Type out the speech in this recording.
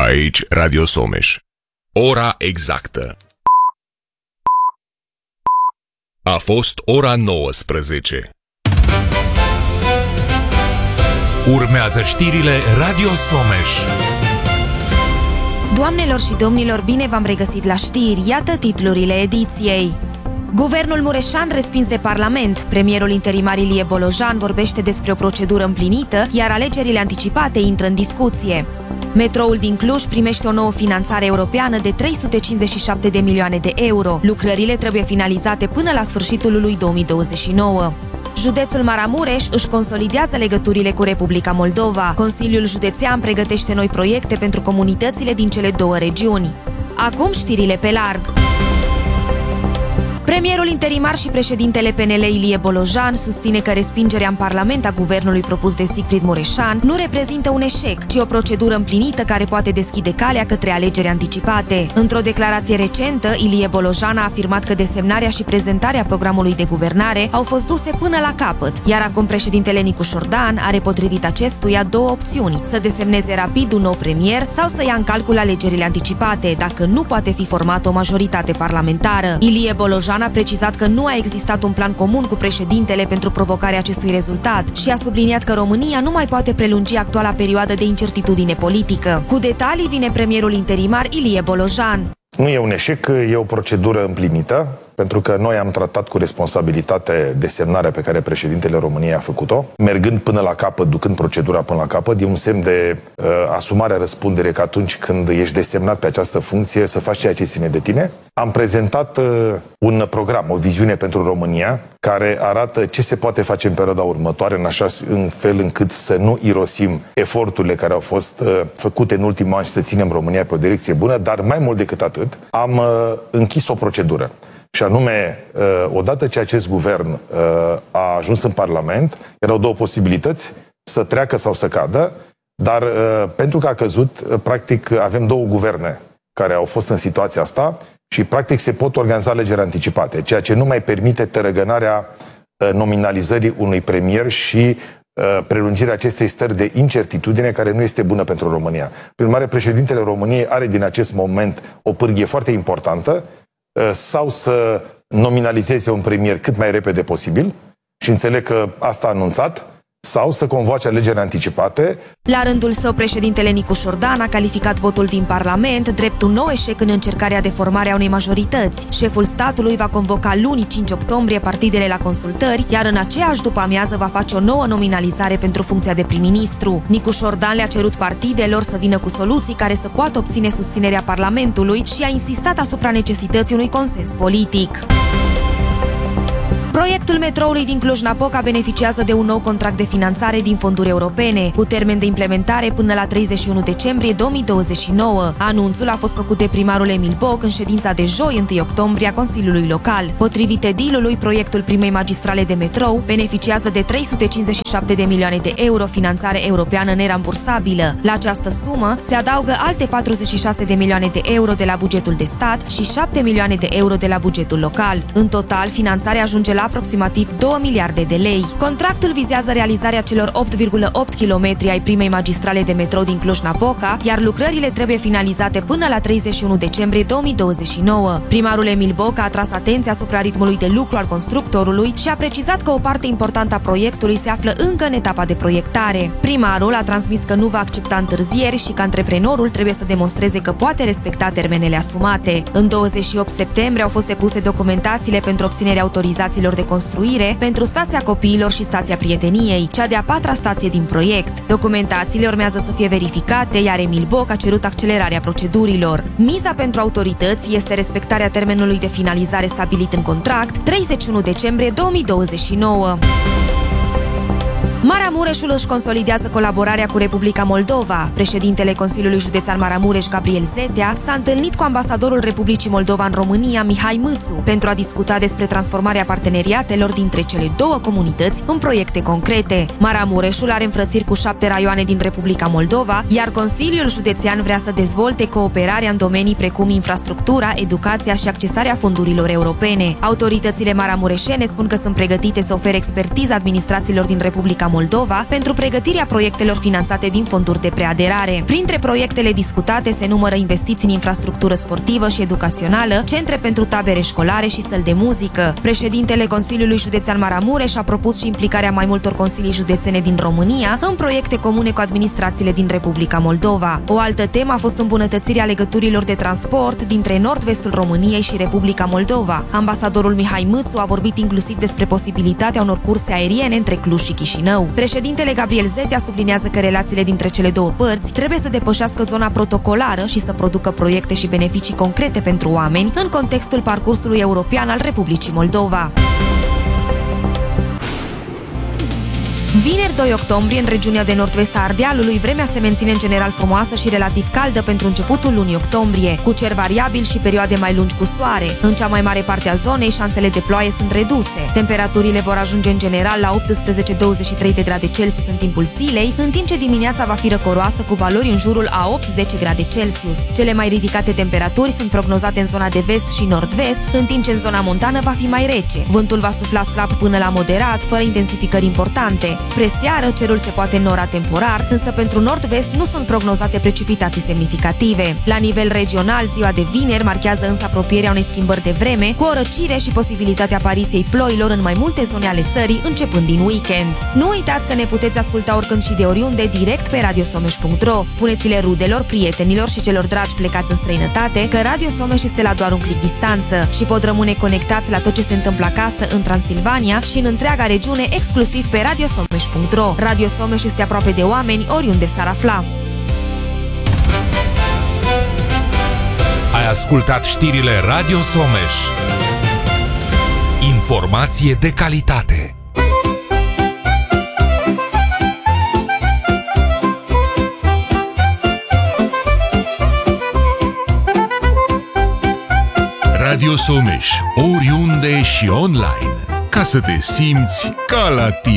Aici Radio Someș. Ora exactă. A fost ora 19. Urmează știrile Radio Someș. Doamnelor și domnilor, bine v-am regăsit la știri. Iată titlurile ediției. Guvernul Mureșan respins de Parlament. Premierul interimar Ilie Bolojan vorbește despre o procedură împlinită, iar alegerile anticipate intră în discuție. Metroul din Cluj primește o nouă finanțare europeană de 357 de milioane de euro. Lucrările trebuie finalizate până la sfârșitul lui 2029. Județul Maramureș își consolidează legăturile cu Republica Moldova. Consiliul Județean pregătește noi proiecte pentru comunitățile din cele două regiuni. Acum știrile pe larg. Premierul interimar și președintele PNL Ilie Bolojan susține că respingerea în Parlament a guvernului propus de Sigfrid Mureșan nu reprezintă un eșec, ci o procedură împlinită care poate deschide calea către alegeri anticipate. Într-o declarație recentă, Ilie Bolojan a afirmat că desemnarea și prezentarea programului de guvernare au fost duse până la capăt, iar acum președintele Nicu Șordan are potrivit acestuia două opțiuni: să desemneze rapid un nou premier sau să ia în calcul alegerile anticipate, dacă nu poate fi formată o majoritate parlamentară. Ilie Bolojan a precizat că nu a existat un plan comun cu președintele pentru provocarea acestui rezultat și a subliniat că România nu mai poate prelungi actuala perioadă de incertitudine politică. Cu detalii vine premierul interimar Ilie Bolojan. Nu e un eșec, e o procedură împlinită, pentru că noi am tratat cu responsabilitate desemnarea pe care președintele României a făcut-o, mergând până la capăt, ducând procedura până la capăt. E un semn de asumare a răspunderii că atunci când ești desemnat pe această funcție să faci ceea ce ține de tine. Am prezentat un program, o viziune pentru România, care arată ce se poate face în perioada următoare, în fel încât să nu irosim eforturile care au fost făcute în ultimul an și să ținem România pe o direcție bună, dar mai mult decât atât, am închis o procedură. Și anume, odată ce acest guvern a ajuns în Parlament, erau două posibilități: să treacă sau să cadă, dar pentru că a căzut, practic avem două guverne care au fost în situația asta și practic se pot organiza alegeri anticipate, ceea ce nu mai permite tărăgănarea nominalizării unui premier și prelungirea acestei stări de incertitudine care nu este bună pentru România. Prin urmare, președintele României are din acest moment o pârghie foarte importantă: sau să nominalizeze un premier cât mai repede posibil, și înțeleg că asta a anunțat, sau să convoace alegeri anticipate. La rândul său, președintele Nicu Șordan a calificat votul din Parlament drept un nou eșec în încercarea de formare a unei majorități. Șeful statului va convoca luni 5 octombrie partidele la consultări, iar în aceeași după-amiază va face o nouă nominalizare pentru funcția de prim-ministru. Nicu Șordan le-a cerut partidelor să vină cu soluții care să poată obține susținerea Parlamentului și a insistat asupra necesității unui consens politic. Proiectul metroului din Cluj-Napoca beneficiază de un nou contract de finanțare din fonduri europene, cu termen de implementare până la 31 decembrie 2029. Anunțul a fost făcut de primarul Emil Boc în ședința de joi, 1 octombrie, a Consiliului Local. Potrivit edilului, proiectul primei magistrale de metrou beneficiază de 357 de milioane de euro finanțare europeană nerambursabilă. La această sumă se adaugă alte 46 de milioane de euro de la bugetul de stat și 7 milioane de euro de la bugetul local. În total, finanțarea ajunge la aproximativ 2 miliarde de lei. Contractul vizează realizarea celor 8,8 km ai primei magistrale de metrou din Cluj-Napoca, iar lucrările trebuie finalizate până la 31 decembrie 2029. Primarul Emil Boc a atras atenția asupra ritmului de lucru al constructorului și a precizat că o parte importantă a proiectului se află încă în etapa de proiectare. Primarul a transmis că nu va accepta întârzieri și că antreprenorul trebuie să demonstreze că poate respecta termenele asumate. În 28 septembrie au fost depuse documentațiile pentru obținerea autorizațiilor de construire pentru Stația Copiilor și Stația Prieteniei, cea de-a 4-a stație din proiect. Documentațiile urmează să fie verificate, iar Emil Boc a cerut accelerarea procedurilor. Miza pentru autorități este respectarea termenului de finalizare stabilit în contract, 31 decembrie 2029. Maramureșul își consolidează colaborarea cu Republica Moldova. Președintele Consiliului Județean Maramureș, Gabriel Zetea, s-a întâlnit cu ambasadorul Republicii Moldova în România, Mihai Mâțu, pentru a discuta despre transformarea parteneriatelor dintre cele două comunități în proiecte concrete. Maramureșul are înfrățiri cu 7 raioane din Republica Moldova, iar Consiliul Județean vrea să dezvolte cooperarea în domenii precum infrastructura, educația și accesarea fondurilor europene. Autoritățile maramureșene spun că sunt pregătite să ofere expertiză administrațiilor din Republica Republica Moldova pentru pregătirea proiectelor finanțate din fonduri de preaderare. Printre proiectele discutate se numără investiții în infrastructură sportivă și educațională, centre pentru tabere școlare și săli de muzică. Președintele Consiliului Județean Maramureș a propus și implicarea mai multor consilii județene din România în proiecte comune cu administrațiile din Republica Moldova. O altă temă a fost îmbunătățirea legăturilor de transport dintre nord-vestul României și Republica Moldova. Ambasadorul Mihai Mâțu a vorbit inclusiv despre posibilitatea unor curse aeriene între Cluj și Chișinău. Președintele Gabriel Zetea subliniază că relațiile dintre cele două părți trebuie să depășească zona protocolară și să producă proiecte și beneficii concrete pentru oameni în contextul parcursului european al Republicii Moldova. Vineri 2 octombrie, în regiunea de nord-vest a Ardealului, vremea se menține în general frumoasă și relativ caldă pentru începutul lunii octombrie, cu cer variabil și perioade mai lungi cu soare. În cea mai mare parte a zonei, șansele de ploaie sunt reduse. Temperaturile vor ajunge în general la 18-23 de grade Celsius în timpul zilei, în timp ce dimineața va fi răcoroasă cu valori în jurul a 8-10 grade Celsius. Cele mai ridicate temperaturi sunt prognozate în zona de vest și nord-vest, în timp ce în zona montană va fi mai rece. Vântul va sufla slab până la moderat, fără intensificări importante. Spre seară, cerul se poate înnora temporar, însă pentru nord-vest nu sunt prognozate precipitații semnificative. La nivel regional, ziua de vineri marchează însă apropierea unei schimbări de vreme, cu o răcire și posibilitatea apariției ploilor în mai multe zone ale țării, începând din weekend. Nu uitați că ne puteți asculta oricând și de oriunde, direct pe radiosomeș.ro. Spuneți-le rudelor, prietenilor și celor dragi plecați în străinătate că Radio Someș este la doar un clic distanță și pot rămâne conectați la tot ce se întâmplă acasă în Transilvania și în întreaga regiune, exclusiv pe radiosomeș.ro. Radio Someș este aproape de oameni oriunde s-ar afla. Ai ascultat știrile Radio Someș. Informație de calitate. Radio Someș, oriunde și online, ca să te simți ca la tine.